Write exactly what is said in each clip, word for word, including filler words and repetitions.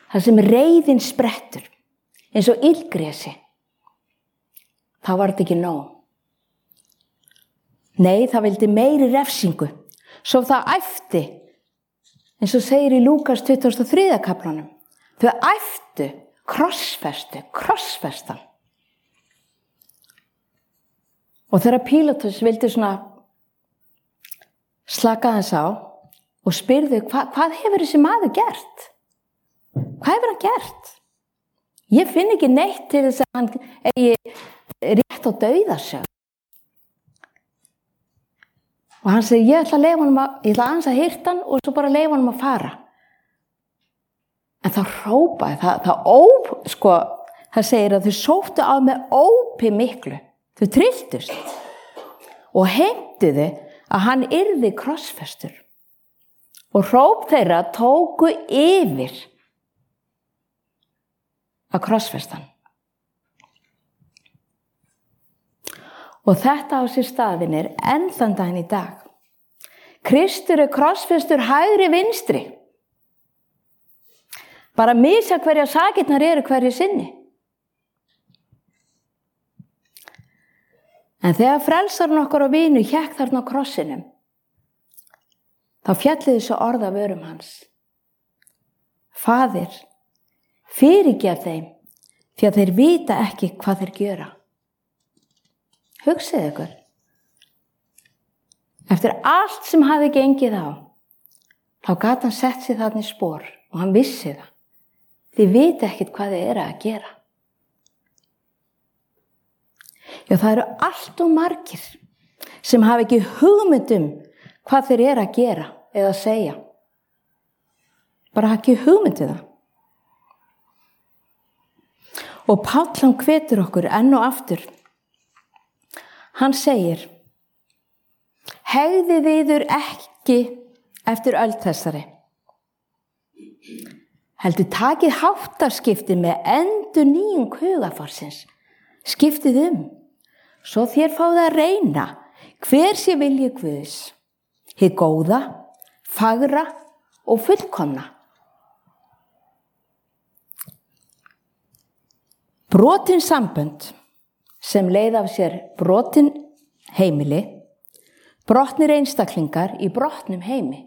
þar sem reiðin sprettur, eins og illgresi, þá var þetta ekki nóg. Nei, það vildi meiri refsingu, svo það æfti, eins og segir í Lúkas tuttugasta og þriðja kaflanum. Þau æftu, krossfestu, krossfestan. Og þegar Pílatus vildi svona slaka þess á og spyrðu, hva, hvað hefur þessi maður gert? Hvað hefur hann gert? Ég finn ekki neitt til þess að hann eigi rétt á dauðasög. Og hann segi, ég ætla að leyfa honum að, ég ætla aðeins að hirta hann og svo bara leyfa honum að fara. En það hrópaði, það, það óp, sko, það segir að þau sóttu á með ópi miklu. Þau trilltust og heimtuðu að hann yrði krossfestur. Og hróp þeirra tóku yfir að krossfestan. Og þetta á sér staðinir enn þann daginn í dag. Kristur er krossfestur hægri vinstri. Bara misja hverja sakirnar eru hverju sinni. En þegar frelsarinn okkar og vinu hékk þarna á krossinum, þá fjalli þessu orð af vörum hans. Faðir, fyrirgef þeim, því að þeir vita ekki hvað þeir gjöra. Hugsið ykkur. Eftir allt sem hafði gengið á, þá gat hann sett sig þarna í spor og hann vissi það. Þið vita ekkit hvað þið eru að gera. Já, það eru allt og margir sem hafa ekki hugmynd um hvað þeir eru að gera eða að segja. Bara hafa ekki hugmynd um það. Og Páll hann hvetur okkur enn og aftur. Hann segir, hegðið yður ekki eftir öld þessari. Heldur takið háttarskipti með endurnýjung hugarfarsins. Skiptið um, svo þér fáið að reyna hver sé vilji Guðs, hið góða, fagra og fullkomna. Brotin sambönd sem leiða af sér brotin heimili, brotnir einstaklingar í brotnum heimi.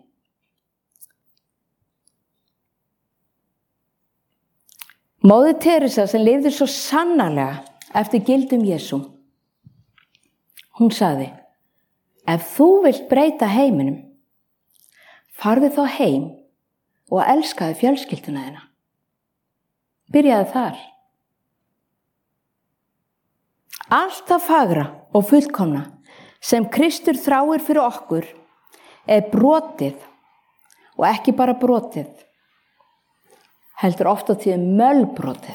Móðir Teresa sem lifði svo sannarlega eftir gildum Jesú. Hún sagði, ef þú vilt breyta heiminum, farðu þá heim og elskaðu fjölskylduna þína. Byrjaðu þar. Allt það fagra og fullkomna sem Kristur þráir fyrir okkur er brotið og ekki bara brotið, heldur oft á tíðum mölbrotið.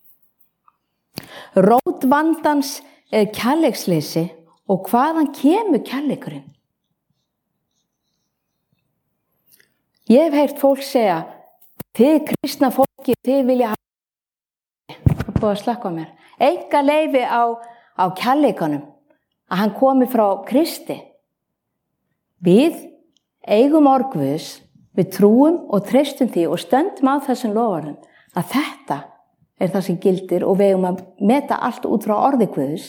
Rót vandans er kærleiksleysi og hvaðan kemur kærleikurinn? Ég hef heyrt fólk segja, þið kristna fólki, þið vilja hafa, það er búið að slakka á mér, enga leyfi á, á kærleikanum, að hann komi frá Kristi. Við eigum orð Guðs, við trúum og treystum því og stöndum á þessum loforðum að þetta er það sem gildir og við eigum að meta allt út frá orði Guðs.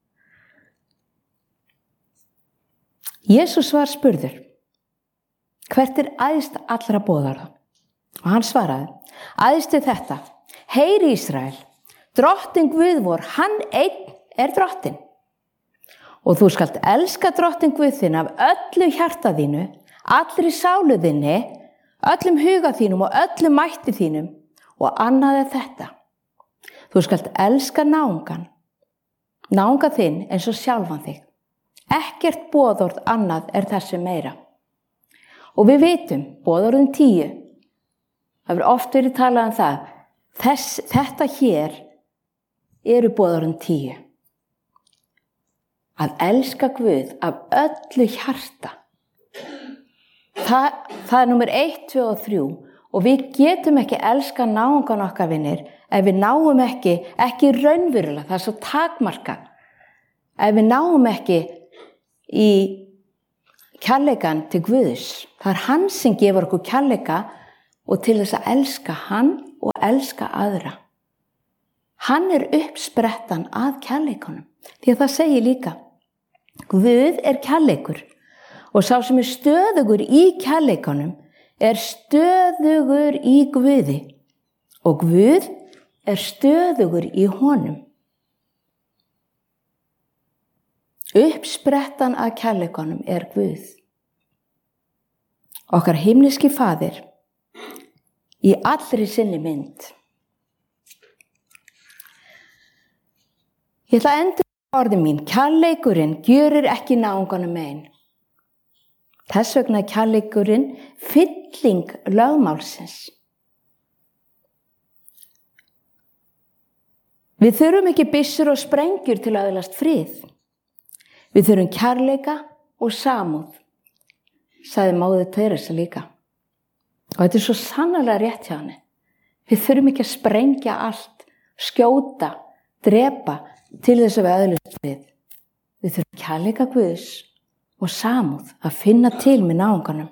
Jesús var spurður, hvert er æðst allra boðorða? Og hann svaraði, æðst er þetta, heyri Ísrael, drottinn Guð vor, hann einn er drottinn. Og þú skalt elska drottinn Guð þinn af öllu hjarta þínu, allri sálu þinni, öllum huga þínum og öllum mætti þínum og annað er þetta. Þú skalt elska náungan, náunga þinn eins og sjálfan þig. Ekkert boðorð annað er þessu meira. Og við vitum, boðorðin tíu, það verður oft verið talað um það, þess, þetta hér eru boðorðin tíu. Að elska Guð af öllu hjarta. Það, það er númer eitt, tvö og þrjú og við getum ekki elska náungan okkar vinir ef við náum ekki, ekki raunverulega, það er svo takmarkað. Ef við náum ekki í kærleikan til Guðs, það er hann sem gefur okkur kærleika og til þess að elska hann og elska aðra. Hann er uppsprettan að kærleikanum. Því að það segir líka, Guð er kærleikur og sá sem er stöðugur í kærleikanum er stöðugur í Guði og Guð er stöðugur í honum. Uppsprettan að kærleikanum er Guð. Okkar himneski faðir í allri sinni mynd. Ég ætla að endur orðin mín, kærleikurinn gjörir ekki náunganum mein. Þess vegna er kærleikurinn fylling lögmálsins. Við þurfum ekki byssur og sprengjur til að öðlast frið. Við þurfum kærleika og samúð, sagði móðir Teresa líka. Og þetta er svo sannarlega rétt hjá henni. Við þurfum ekki að sprengja allt, skjóta, drepa til þess að við öðlast frið. Við þurfum kærleika Guðs og samúð að finna til með náunganum.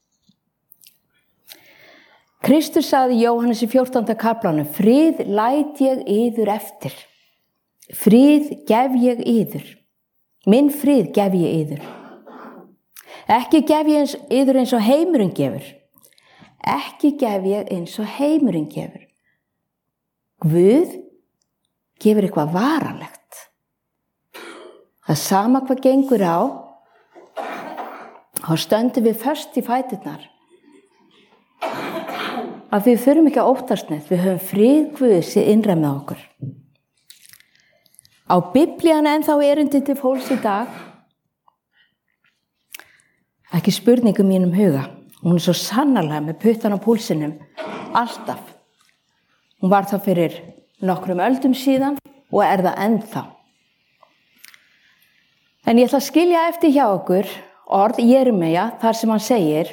Kristur sagði í Jóhannes í fjórtánda kaflanum, frið læt ég yður eftir. Frið gef ég yður. Minn frið gef ég yður. Ekki gef ég eins, yður eins og heimurinn gefur. Ekki gef ég eins og heimurinn gefur. Guð gefur eitthvað varanlegt. Það sama hvað gengur á, þá stöndum við föst í fæturnar. Að við þurfum ekki að óttast neitt, við höfum frið Guðs í innra með okkur. Á Biblían ennþá erindi til fólks í dag, ekki spurningum mínum huga. Hún er svo sannarlega með puttan á púlsinum, alltaf. Hún var það fyrir nokkrum öldum síðan og er það ennþá. En ég ætla að skilja eftir hjá okkur orð Jeremías þar sem hann segir,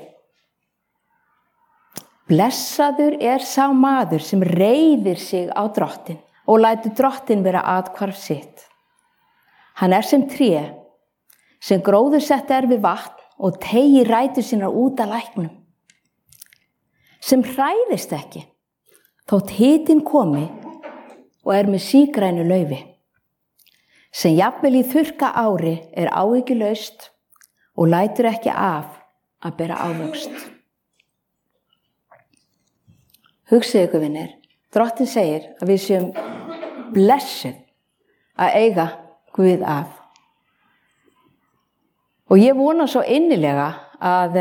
blessaður er sá maður sem reiðir sig á drottin og lætur drottin vera athvarf sitt. Hann er sem tré sem gróðursett er við vatn og teygir rætur sínar út að læknum. Sem hræðist ekki, þótt hitinn komi og er með sígrænu laufi. Sem jafnvel í þurrka ári er áhyggjulaust og lætur ekki af að bera ávöxt. Hugsið ykkur vinir, drottin segir að við séum blessuð að eiga Guð af. Og ég vona svo innilega að,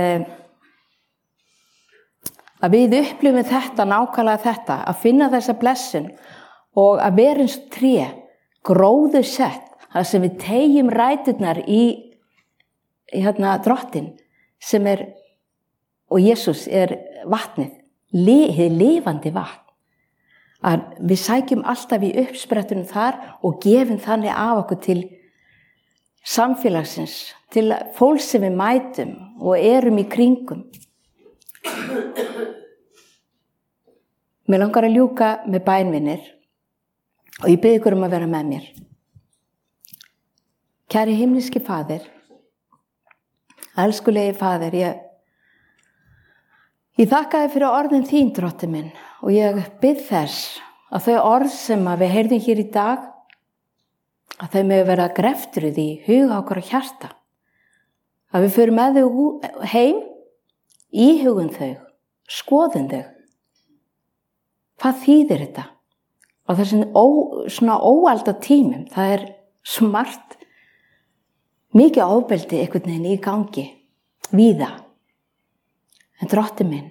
að við upplifum þetta, nákvæmlega þetta, að finna þessa blessun og að vera eins og tré, gróðursett, þar sem við teygjum ræturnar í, í hérna, drottin sem er, og Jesús er vatnið, hið lifandi vatn. Að við sækjum alltaf í uppsprettunum þar og gefum þannig af okkur til samfélagsins, til fólks sem við mætum og erum í kringum. Mér langar að ljúka með bænvinir og ég bið ykkur um að vera með mér. Kæri himneski faðir, elskulegi faðir, ég Ég þakka þér fyrir orðin þín, drottinn minn, og ég bið þess að þau orð sem við heyrðum hér í dag, að þau megi vera greftruð í huga okkar og hjarta. Að við förum með þau heim, íhugum þau, skoðum þau. Hvað þýðir þetta? Á þessum ó, svona óalda tímum, það er svo margt, mikið ofbeldi einhvern veginn í gangi, víða. En drottinn minn,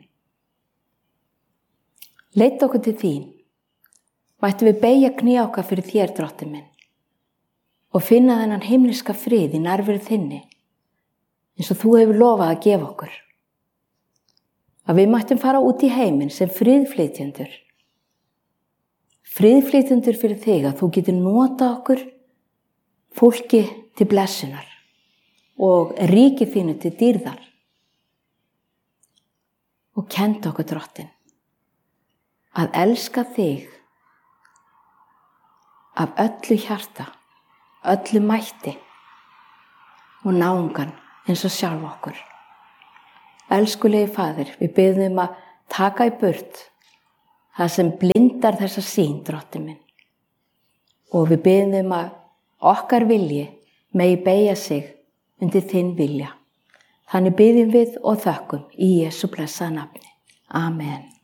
leit okkur til þín, mættum við beygja kné okkar fyrir þér, drottinn minn, og finna þennan himneska frið í nærveru þinni, eins og þú hefur lofað að gefa okkur. Að við mættum fara út í heiminn sem friðflytjendur. Friðflytjendur fyrir þig, að þú getur notað okkur fólki til blessunar og ríki þínu til dýrðar. Og kendu okkur, drottinn, að elska þig af öllu hjarta, öllu mætti og náungan eins og sjálf okkur. Elskulegi faðir, við biðjum að taka í burt það sem blindar þessa sýn, Drottinn minn. Og við biðjum um að okkar vilji megi beygja sig undir þinn vilja. Þannig biðjum við og þökkum í Jesú blessaða nafni. Amen.